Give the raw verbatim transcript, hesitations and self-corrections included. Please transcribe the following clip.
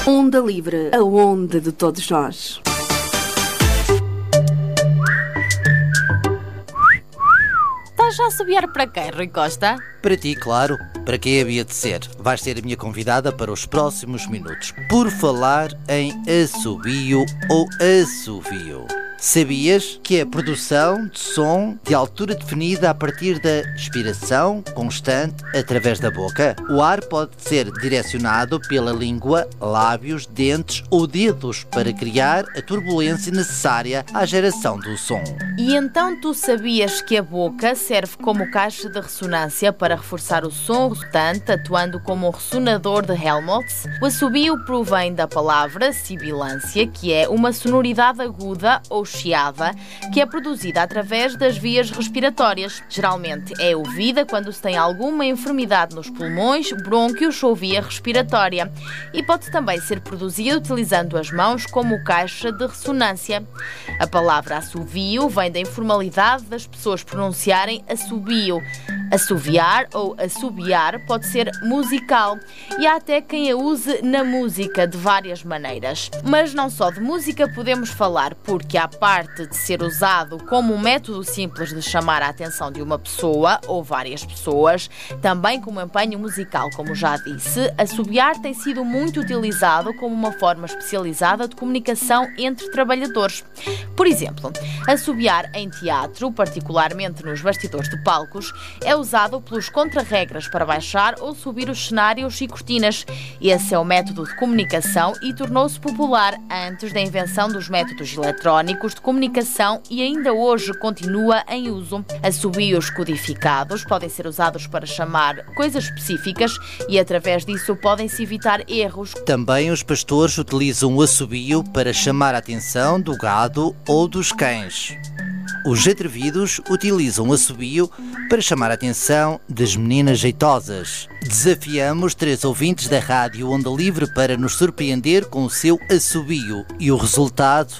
Onda Livre, a onda de todos nós. Estás já a assobiar para quem, Rui Costa? Para ti, claro. Para quem havia de ser? Vais ser a minha convidada para os próximos minutos. Por falar em assobio ou assovio. Sabias que é a produção de som de altura definida a partir da expiração constante através da boca? O ar pode ser direcionado pela língua, lábios, dentes ou dedos para criar a turbulência necessária à geração do som. E então tu sabias que a boca serve como caixa de ressonância para reforçar o som resultante, atuando como um ressonador de Helmholtz? O assobio provém da palavra sibilância, que é uma sonoridade aguda ou chiada, que é produzida através das vias respiratórias. Geralmente é ouvida quando se tem alguma enfermidade nos pulmões, brônquios ou via respiratória. E pode também ser produzida utilizando as mãos como caixa de ressonância. A palavra assovio vem da informalidade das pessoas pronunciarem assobio. Assoviar ou assobiar pode ser musical e há até quem a use na música de várias maneiras. Mas não só de música podemos falar, porque à parte de ser usado como um método simples de chamar a atenção de uma pessoa ou várias pessoas, também como empenho musical, como já disse, assobiar tem sido muito utilizado como uma forma especializada de comunicação entre trabalhadores. Por exemplo, assobiar em teatro, particularmente nos bastidores de palcos, é usado pelos contra-regras para baixar ou subir os cenários e cortinas. Esse é o método de comunicação e tornou-se popular antes da invenção dos métodos eletrónicos de comunicação e ainda hoje continua em uso. Assobios codificados podem ser usados para chamar coisas específicas e através disso podem-se evitar erros. Também os pastores utilizam o assobio para chamar a atenção do gado ou dos cães. Os atrevidos utilizam o assobio para chamar a atenção das meninas jeitosas. Desafiamos três ouvintes da rádio Onda Livre para nos surpreender com o seu assobio e o resultado